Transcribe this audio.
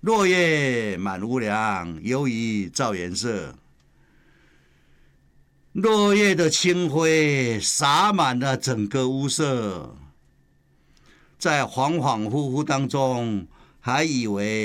落叶满屋梁，犹疑照颜色。落叶的清辉洒满了整个屋舍，在恍恍惚惚当中，还以为